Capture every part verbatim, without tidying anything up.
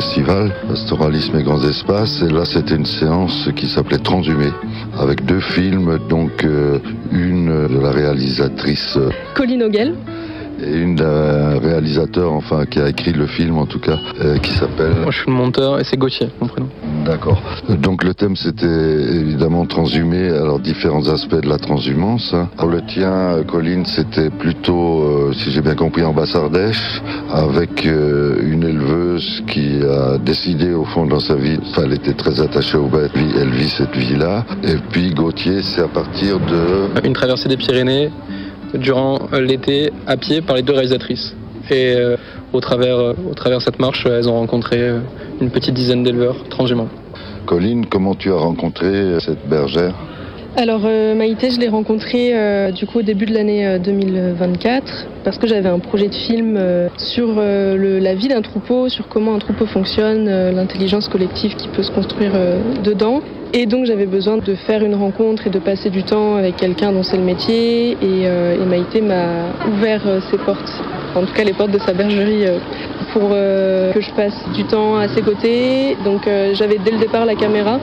festival, Pastoralisme et Grands Espaces. Et là, c'était une séance qui s'appelait Transhumé, avec deux films, donc euh, une de la réalisatrice euh, Colline Auguel. Et une d'un réalisateur, enfin, qui a écrit le film en tout cas, euh, qui s'appelle... Moi je suis le monteur et c'est Gauthier, mon prénom. D'accord. Donc le thème c'était évidemment transhumer, alors différents aspects de la transhumance. Pour le tien, Colline, c'était plutôt, euh, si j'ai bien compris, en Basse-Ardèche, avec euh, une éleveuse qui a décidé au fond dans sa vie, enfin elle était très attachée aux bêtes, elle vit cette vie-là. Et puis Gauthier, c'est à partir de... Une traversée des Pyrénées durant l'été à pied par les deux réalisatrices. Et euh, au travers, euh, au travers cette marche, elles ont rencontré euh, une petite dizaine d'éleveurs transhumants. Colline, comment tu as rencontré cette bergère ? Alors euh, Maïté, je l'ai rencontrée euh, du coup au début de l'année euh, deux mille vingt-quatre parce que j'avais un projet de film euh, sur euh, le, la vie d'un troupeau, sur comment un troupeau fonctionne, euh, l'intelligence collective qui peut se construire euh, dedans. Et donc j'avais besoin de faire une rencontre et de passer du temps avec quelqu'un dont c'est le métier. Et, euh, et Maïté m'a ouvert euh, ses portes, en tout cas les portes de sa bergerie, euh, pour euh, que je passe du temps à ses côtés. Donc euh, j'avais dès le départ la caméra.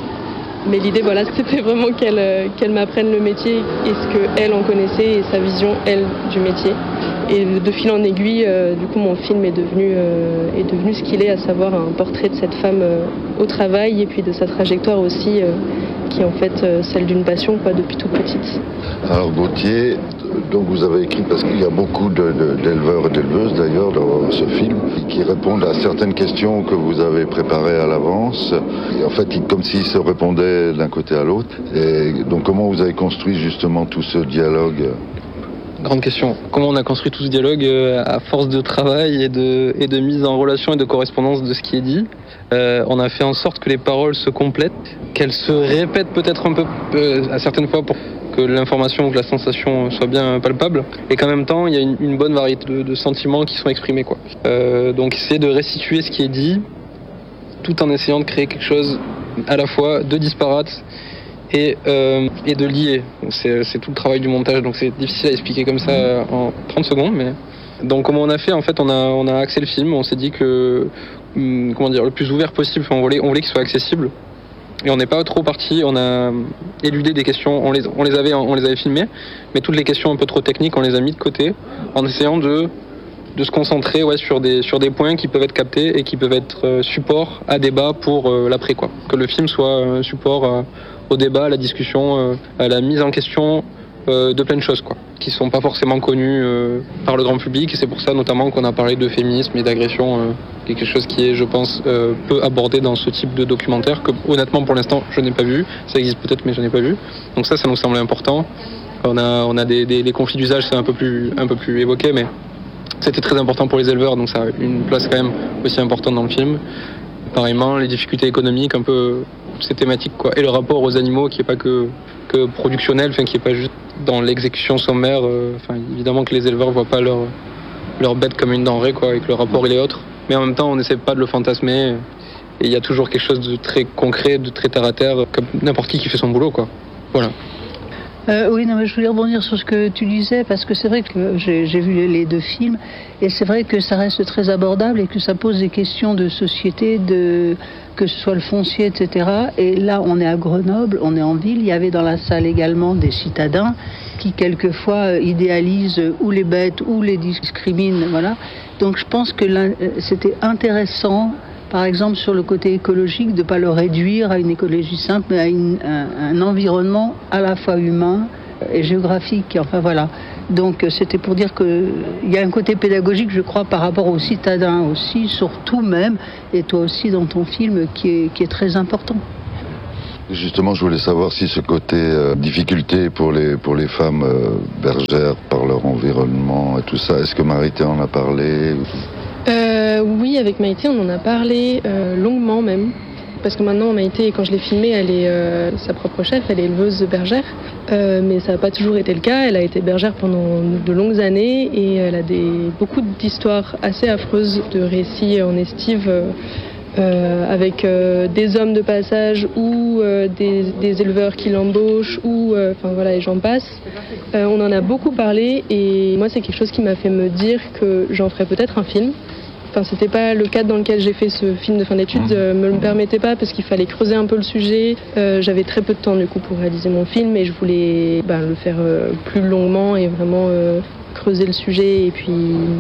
Mais l'idée, voilà, c'était vraiment qu'elle, euh, qu'elle m'apprenne le métier et ce qu'elle en connaissait et sa vision, elle, du métier. Et de fil en aiguille, euh, du coup, mon film est devenu, euh, est devenu ce qu'il est, à savoir un portrait de cette femme euh, au travail et puis de sa trajectoire aussi, euh, qui est en fait euh, celle d'une passion, quoi, depuis toute petite. Alors Gauthier, donc vous avez écrit, parce qu'il y a beaucoup de, de, d'éleveurs et d'éleveuses d'ailleurs dans ce film, qui répondent à certaines questions que vous avez préparées à l'avance. Et en fait, comme s'ils se répondaient d'un côté à l'autre. Et donc comment vous avez construit justement tout ce dialogue ? Grande question. Comment on a construit tout ce dialogue euh, à force de travail et de, et de mise en relation et de correspondance de ce qui est dit. Euh, on a fait en sorte que les paroles se complètent, qu'elles se répètent peut-être un peu euh, à certaines fois pour que l'information ou que la sensation soit bien palpable, et qu'en même temps il y a une, une bonne variété de, de sentiments qui sont exprimés, quoi. Euh, donc essayer de restituer ce qui est dit, tout en essayant de créer quelque chose à la fois de disparate et, euh, et de lier. C'est, c'est tout le travail du montage, donc c'est difficile à expliquer comme ça en trente secondes. Mais... Donc comment on a fait ? En fait, on a, on a axé le film, on s'est dit que, hum, comment dire, le plus ouvert possible, on voulait, on voulait qu'il soit accessible. Et on n'est pas trop parti, on a éludé des questions, on les, on les avait, on les avait filmées, mais toutes les questions un peu trop techniques, on les a mis de côté, en essayant de, de se concentrer, ouais, sur des, sur des points qui peuvent être captés et qui peuvent être euh, support à débat pour euh, l'après, quoi. Que le film soit euh, support euh, au débat, à la discussion, euh, à la mise en question euh, de plein de choses, quoi, qui sont pas forcément connues euh, par le grand public. Et c'est pour ça notamment qu'on a parlé de féminisme et d'agression, euh, quelque chose qui est, je pense, euh, peu abordé dans ce type de documentaire, que honnêtement pour l'instant je n'ai pas vu. Ça existe peut-être, mais je n'ai pas vu. Donc ça, ça nous semblait important. On a, on a des, des les conflits d'usage, c'est un peu plus, un peu plus évoqué, mais c'était très important pour les éleveurs, donc ça a une place quand même aussi importante dans le film. Pareillement, les difficultés économiques, un peu ces thématiques, quoi, et le rapport aux animaux qui est pas que, que productionnel, enfin qui est pas juste dans l'exécution sommaire. Euh, enfin, évidemment que les éleveurs voient pas leur leur bête comme une denrée, quoi, et que le rapport il est autre. Mais en même temps, on n'essaie pas de le fantasmer. Et il y a toujours quelque chose de très concret, de très terre à terre, comme n'importe qui qui fait son boulot, quoi. Voilà. Euh, oui, non, mais je voulais rebondir sur ce que tu disais, parce que c'est vrai que j'ai, j'ai vu les, les deux films, et c'est vrai que ça reste très abordable et que ça pose des questions de société, de, que ce soit le foncier, et cetera. Et là, on est à Grenoble, on est en ville, il y avait dans la salle également des citadins qui, quelquefois, idéalisent ou les bêtes ou les discriminent, voilà. Donc je pense que là, c'était intéressant, par exemple sur le côté écologique, de ne pas le réduire à une écologie simple, mais à une, un, un environnement à la fois humain et géographique. Enfin voilà. Donc c'était pour dire qu'il y a un côté pédagogique, je crois, par rapport aux citadins aussi, surtout même, et toi aussi dans ton film, qui est, qui est très important. Justement, je voulais savoir si ce côté euh, difficulté pour les, pour les femmes euh, bergères par leur environnement et tout ça, est-ce que Maïté en a parlé ? Euh, oui, avec Maïté, on en a parlé euh, longuement même. Parce que maintenant, Maïté, quand je l'ai filmée, elle est euh, sa propre chef, elle est éleveuse bergère. Euh, mais ça n'a pas toujours été le cas. Elle a été bergère pendant de longues années et elle a des, beaucoup d'histoires assez affreuses, de récits en estive euh, euh, avec euh, des hommes de passage ou euh, des, des éleveurs qui l'embauchent, ou euh, enfin voilà, et j'en passe. Euh, on en a beaucoup parlé et moi, c'est quelque chose qui m'a fait me dire que j'en ferais peut-être un film. enfin c'était pas le cadre dans lequel j'ai fait ce film de fin d'études, euh, me le permettait pas parce qu'il fallait creuser un peu le sujet. Euh, j'avais très peu de temps du coup pour réaliser mon film et je voulais bah, le faire euh, plus longuement et vraiment euh, creuser le sujet et puis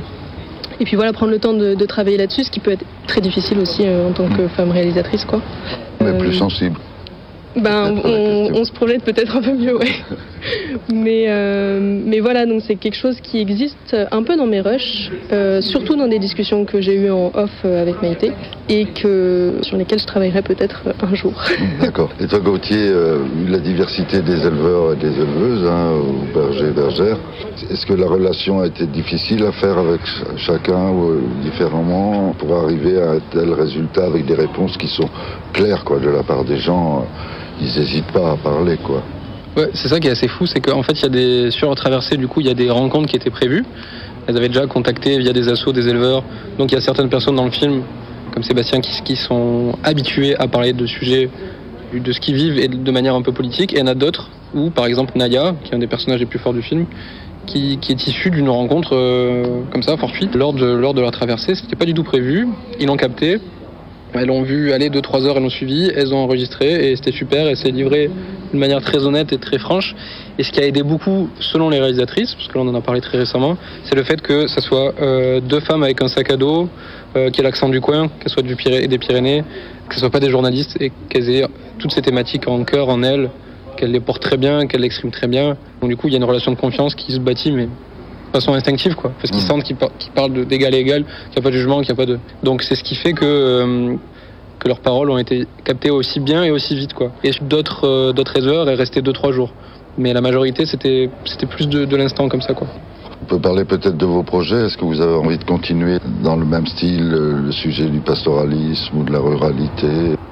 et puis voilà, prendre le temps de, de travailler là-dessus, ce qui peut être très difficile aussi euh, en tant que femme réalisatrice quoi. Mais Euh, plus sensible. Ben, on, on se projette peut-être un peu mieux, ouais. mais, euh, mais voilà, donc c'est quelque chose qui existe un peu dans mes rushs, euh, surtout dans des discussions que j'ai eues en off avec Maïté et que, sur lesquelles je travaillerai peut-être un jour. D'accord. Et toi, Gauthier, euh, la diversité des éleveurs et des éleveuses, hein, ou bergers, bergères, est-ce que la relation a été difficile à faire avec ch- chacun ou euh, différemment pour arriver à un tel résultat avec des réponses qui sont claires, quoi, de la part des gens? Ils n'hésitent pas à parler, quoi. Ouais, c'est ça qui est assez fou, c'est qu'en fait, il y a des sur la traversée, du coup, il y a des rencontres qui étaient prévues. Elles avaient déjà contacté via des assos, des éleveurs. Donc il y a certaines personnes dans le film, comme Sébastien, qui, qui sont habituées à parler de sujets, de ce qu'ils vivent et de manière un peu politique. Et il y en a d'autres où, par exemple, Naya, qui est un des personnages les plus forts du film, qui, qui est issue d'une rencontre euh, comme ça, fortuite, lors de, lors de leur traversée. C'était pas du tout prévu. Ils l'ont capté. Elles l'ont vu aller deux trois heures, elles l'ont suivi, elles ont enregistré et c'était super, et c'est livré d'une manière très honnête et très franche. Et ce qui a aidé beaucoup, selon les réalisatrices, parce que l'on en a parlé très récemment, c'est le fait que ça soit euh, deux femmes avec un sac à dos, euh, qui aient l'accent du coin, qu'elles soient du Pyré- des Pyrénées, que ce ne soient pas des journalistes et qu'elles aient toutes ces thématiques en cœur, en elles, qu'elles les portent très bien, qu'elles l'expriment très bien. Donc du coup, il y a une relation de confiance qui se bâtit, mais de façon instinctive, quoi, parce qu'ils Mmh. sentent qu'ils, par- qu'ils parlent de- d'égal à égal, qu'il n'y a pas de jugement, qu'il n'y a pas de... Donc c'est ce qui fait que, euh, que leurs paroles ont été captées aussi bien et aussi vite, quoi. Et d'autres, euh, d'autres éleveurs est resté deux trois jours. Mais la majorité, c'était, c'était plus de, de l'instant comme ça, quoi. On peut parler peut-être de vos projets. Est-ce que vous avez envie de continuer dans le même style, euh, le sujet du pastoralisme ou de la ruralité?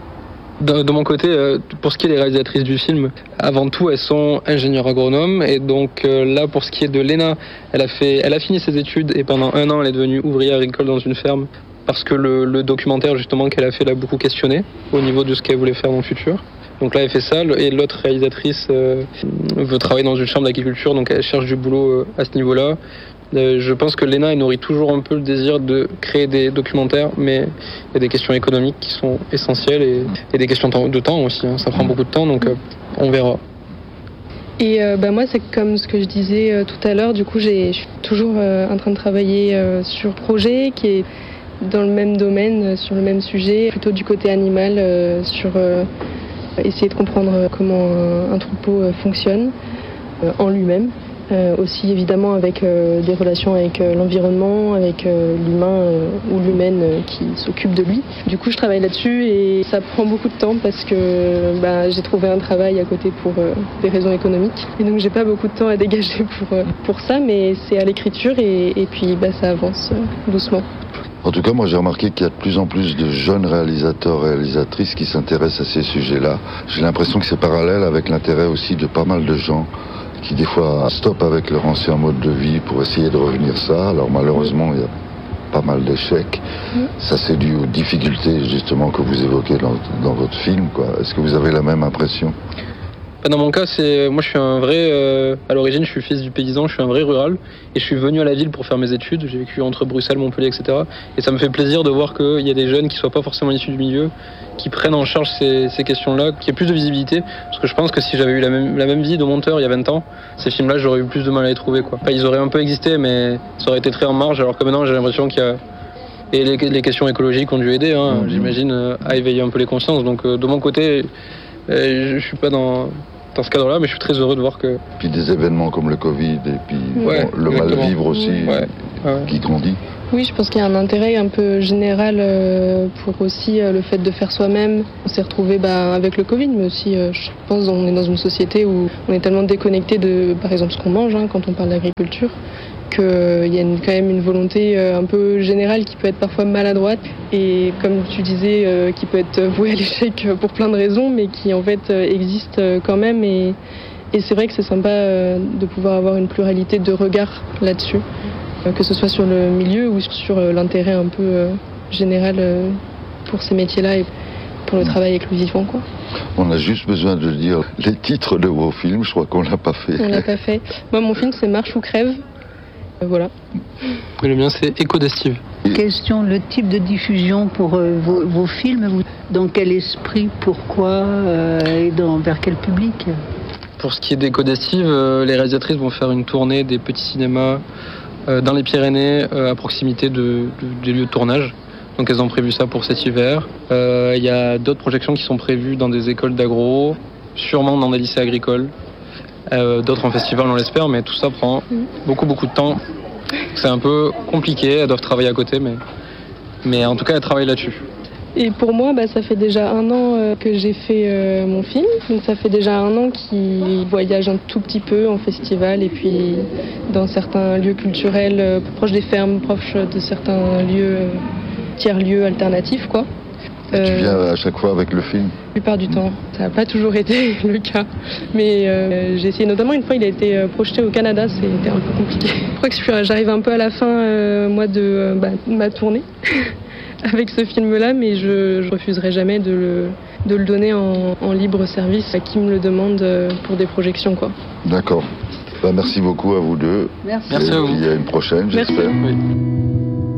De, de mon côté, euh, pour ce qui est des réalisatrices du film, avant tout, elles sont ingénieures agronomes. Et donc euh, là, pour ce qui est de Léna, elle a fait, elle a fini ses études et pendant un an, elle est devenue ouvrière agricole dans une ferme parce que le, le documentaire justement qu'elle a fait l'a beaucoup questionné au niveau de ce qu'elle voulait faire dans le futur. Donc là, elle fait ça. Et l'autre réalisatrice euh, veut travailler dans une chambre d'agriculture, donc elle cherche du boulot euh, à ce niveau-là. Euh, je pense que Léna, elle nourrit toujours un peu le désir de créer des documentaires, mais il y a des questions économiques qui sont essentielles et, et des questions de temps aussi, hein. Ça prend beaucoup de temps, donc euh, on verra. Et euh, bah, moi, c'est comme ce que je disais euh, tout à l'heure, du coup, j'ai, je suis toujours euh, en train de travailler euh, sur projet qui est dans le même domaine, euh, sur le même sujet, plutôt du côté animal, euh, sur euh, essayer de comprendre comment un, un troupeau euh, fonctionne euh, en lui-même. Euh, aussi évidemment avec euh, des relations avec euh, l'environnement, avec euh, l'humain euh, ou l'humaine euh, qui s'occupe de lui. Du coup je travaille là-dessus et ça prend beaucoup de temps parce que bah, j'ai trouvé un travail à côté pour euh, des raisons économiques. Et donc j'ai pas beaucoup de temps à dégager pour, euh, pour ça, mais c'est à l'écriture et, et puis bah, ça avance euh, doucement. En tout cas, moi j'ai remarqué qu'il y a de plus en plus de jeunes réalisateurs et réalisatrices qui s'intéressent à ces sujets-là. J'ai l'impression que c'est parallèle avec l'intérêt aussi de pas mal de gens qui des fois stoppent avec leur ancien mode de vie pour essayer de revenir ça. Alors malheureusement, il y a pas mal d'échecs. Mmh. Ça c'est dû aux difficultés justement que vous évoquez dans, dans votre film, quoi. Est-ce que vous avez la même impression ? Dans mon cas, c'est moi je suis un vrai, euh, à l'origine je suis fils du paysan, je suis un vrai rural et je suis venu à la ville pour faire mes études. J'ai vécu entre Bruxelles, Montpellier, et cetera. Et ça me fait plaisir de voir qu'il y a des jeunes qui ne soient pas forcément issus du milieu, qui prennent en charge ces, ces questions-là, qu'il y ait plus de visibilité. Parce que je pense que si j'avais eu la même, la même vie de monteur il y a vingt ans, ces films-là j'aurais eu plus de mal à les trouver, quoi. Enfin, ils auraient un peu existé, mais ça aurait été très en marge, alors que maintenant j'ai l'impression qu'il y a... Et les, les questions écologiques ont dû aider, hein, mmh. j'imagine, à éveiller un peu les consciences. Donc euh, de mon côté, euh, je ne suis pas dans... dans ce cadre-là, mais je suis très heureux de voir que... Puis des événements comme le Covid et puis ouais, bon, le mal-vivre aussi ouais, ouais. qui grandit. Oui, je pense qu'il y a un intérêt un peu général euh, pour aussi euh, le fait de faire soi-même. On s'est retrouvé bah, avec le Covid, mais aussi euh, je pense qu'on est dans une société où on est tellement déconnecté de, par exemple, ce qu'on mange hein, quand on parle d'agriculture, qu'il euh, y a une, quand même une volonté euh, un peu générale qui peut être parfois maladroite et comme tu disais, euh, qui peut être vouée à l'échec pour plein de raisons, mais qui en fait euh, existe euh, quand même. Et, et c'est vrai que c'est sympa euh, de pouvoir avoir une pluralité de regards là-dessus, euh, que ce soit sur le milieu ou sur euh, l'intérêt un peu euh, général euh, pour ces métiers-là et pour le travail avec le vivant, quoi. On a juste besoin de dire les titres de vos films, je crois qu'on l'a pas fait. On l'a pas fait. Moi, mon film, c'est Marche ou crève. Euh, voilà. Et le mien, c'est Écho d'Estive. Question, le type de diffusion pour euh, vos, vos films, vous, dans quel esprit, pourquoi euh, et dans, vers quel public? Pour ce qui est d'Écho d'Estive, euh, les réalisatrices vont faire une tournée des petits cinémas euh, dans les Pyrénées, euh, à proximité de, de, des lieux de tournage. Donc elles ont prévu ça pour cet hiver. Il euh, y a d'autres projections qui sont prévues dans des écoles d'agro, sûrement dans des lycées agricoles, euh, d'autres en festival, on l'espère, mais tout ça prend beaucoup beaucoup de temps. C'est un peu compliqué, elles doivent travailler à côté, mais, mais en tout cas elles travaillent là-dessus. Et pour moi, bah, ça fait déjà un an euh, que j'ai fait euh, mon film. Donc ça fait déjà un an qu'il voyage un tout petit peu en festival et puis dans certains lieux culturels euh, proches des fermes, proches de certains lieux, euh, tiers-lieux alternatifs, quoi. Et tu viens à chaque fois avec le film? La plupart du temps. Ça n'a pas toujours été le cas. Mais euh, j'ai essayé, notamment une fois, il a été euh, projeté au Canada, c'était un peu compliqué. Je crois que j'arrive un peu à la fin, euh, moi, de euh, bah, ma tournée avec ce film-là, mais je ne refuserai jamais de le, de le donner en, en libre service à qui me le demande euh, pour des projections, quoi. D'accord. Bah, merci beaucoup à vous deux. Merci. Merci à vous. Et puis à une prochaine, j'espère. Oui.